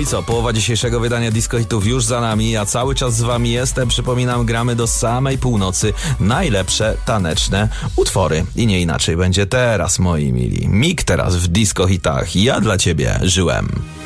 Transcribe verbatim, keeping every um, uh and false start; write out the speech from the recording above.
i co, połowa dzisiejszego wydania Disco Hitów już za nami. Ja cały czas z wami jestem. Przypominam, gramy do samej północy. Najlepsze taneczne utwory. I nie inaczej będzie teraz, moi mili. Mik teraz w Disco Hitach. Ja dla ciebie żyłem.